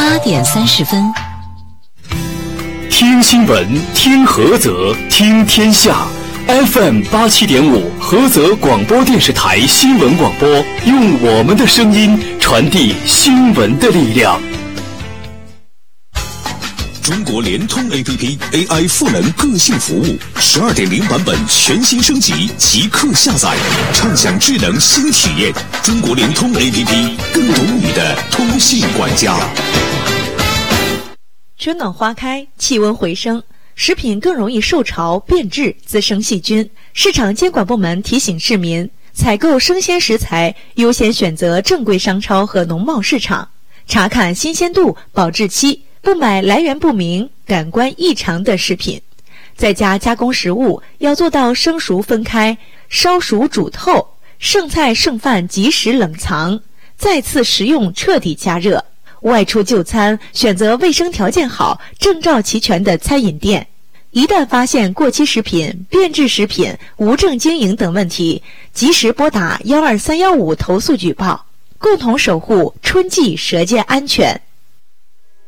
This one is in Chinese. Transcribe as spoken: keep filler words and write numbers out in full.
八点三十分。 听新闻，听菏泽，听天下。F M 八七点五，菏泽广播电视台新闻广播，用我们的声音传递新闻的力量。 中国联通 A P P A I 赋能个性服务十二点零版本全新升级，即刻下载，畅享智能新体验。中国联通 A P P， 更懂你的通信管家。 春暖花开，气温回升，食品更容易受潮变质，滋生细菌。市场监管部门提醒市民，采购生鲜食材优先选择正规商超和农贸市场，查看新鲜度、保质期，不买来源不明、感官异常的食品。在家加工食物要做到生熟分开，烧熟煮透，剩菜剩饭及时冷藏，再次食用彻底加热。外出就餐，选择卫生条件好、证照齐全的餐饮店。一旦发现过期食品、变质食品、无证经营等问题，及时拨打幺二三幺五投诉举报，共同守护春季舌尖安全。